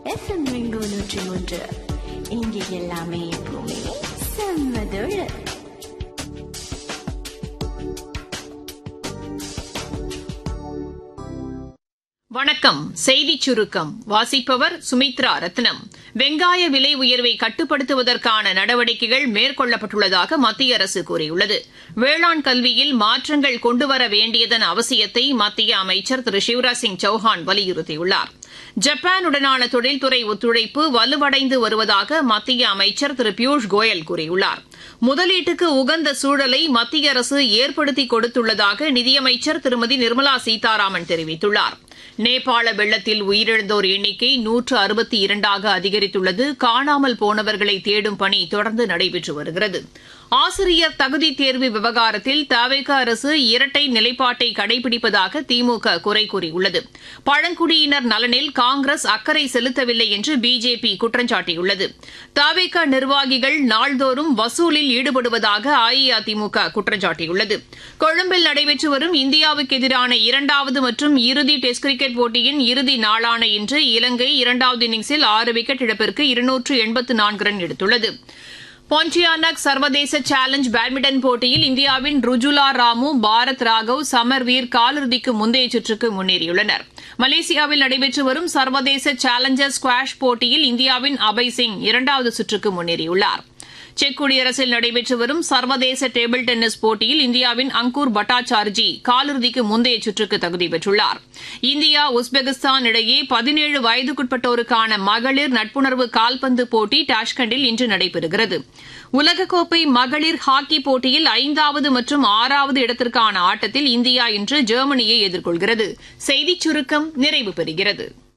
FM Rainbow 103. இங்கே எல்லாமே எப்பவுமே செம்மதோடு. வணக்கம். செய்திச் சுருக்கம் வாசிப்பவர் சுமித்ரா ரத்னம். வெங்காய விலை உயர்வை கட்டுப்படுத்துவதற்கான நடவடிக்கைகள் மேற்கொள்ளப்பட்டுள்ளதாக மத்திய அரசு கூறியுள்ளது. வேளாண் கல்வியில் மாற்றங்கள் கொண்டுவர வேண்டியதன் அவசியத்தை மத்திய அமைச்சர் திரு சிவராஜ் சிங் சௌஹான் வலியுறுத்தியுள்ளார். ஜப்பானுடனான தொழில்துறை ஒத்துழைப்பு வலுவடைந்து வருவதாக மத்திய அமைச்சர் திரு பியூஷ் கோயல் கூறியுள்ளார். முதலீட்டுக்கு உகந்த சூழலை மத்திய அரசு ஏற்படுத்தி கொடுத்துள்ளதாக நிதியமைச்சர் திருமதி நிர்மலா சீதாராமன் தெரிவித்துள்ளார். நேபாள வெள்ளத்தில் உயிரிழந்தோர் எண்ணிக்கை 162ஆக அதிகரித்துள்ளது. காணாமல் போனவர்களை தேடும் பணி தொடர்ந்து நடைபெற்று வருகிறது. ஆசிரியர் தகுதி தேர்வு விவகாரத்தில் தவிக அரசு இரட்டை நிலைப்பாட்டை கடைபிடிப்பதாக திமுக குறை கூறியுள்ளது. பழங்குடியினர் நலனில் காங்கிரஸ் அக்கறை செலுத்தவில்லை என்று பிஜேபி குற்றம் சாட்டியுள்ளது. தவிக நிர்வாகிகள் நாள்தோறும் வசூலில் ஈடுபடுவதாக அஇஅதிமுக குற்றம் சாட்டியுள்ளது. கொழும்பில் நடைபெற்று வரும் இந்தியாவுக்கு எதிரான இரண்டாவது மற்றும் இறுதி டெஸ்ட் கிரிக்கெட் போட்டியின் இறுதி நாளான இன்று இலங்கை இரண்டாவது இன்னிங்ஸில் 6 விக்கெட் இழப்பிற்கு 284 ரன் எடுத்துள்ளது. பொன்டியானக் சர்வதேச சேலஞ்ச் பேட்மிண்டன் போட்டியில் இந்தியாவின் ருஜுலா ராமு, பாரத் ராகவ், சமர்வீர் காலிறுதிக்கு முந்தைய சுற்றுக்கு முன்னேறியுள்ளனர். மலேசியாவில் நடைபெற்று வரும் சர்வதேச சேலஞ்சர் ஸ்குவாஷ் போட்டியில் இந்தியாவின் அபய் சிங் இரண்டாவது சுற்றுக்கு முன்னேறியுள்ளார். செக் குடியரசில் நடைபெற்று வரும் சர்வதேச டேபிள் டென்னிஸ் போட்டியில் இந்தியாவின் அங்கூர் பட்டாச்சார்ஜி காலிறுதிக்கு முந்தைய சுற்றுக்கு தகுதி பெற்றுள்ளார். இந்தியா உஸ்பெகிஸ்தான் இடையே 17 வயதுக்குட்பட்டோருக்கான மகளிர் நட்புணர்வு கால்பந்து போட்டி டாஷ்கண்டில் இன்று நடைபெறுகிறது. உலகக்கோப்பை மகளிர் ஹாக்கி போட்டியில் 5வது மற்றும் 6வது இடத்திற்கான ஆட்டத்தில் இந்தியா இன்று ஜெர்மனியை எதிர்கொள்கிறது. செய்திச் சுருக்கம் நிறைவு பெறுகிறது.